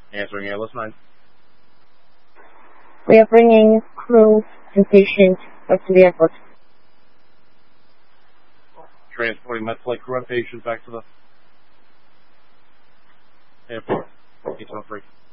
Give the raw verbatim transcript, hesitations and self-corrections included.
Answering Airless nine. We are bringing crew and patients up to the airport. Transporting med flight crew and patients back to the airport. eight one three.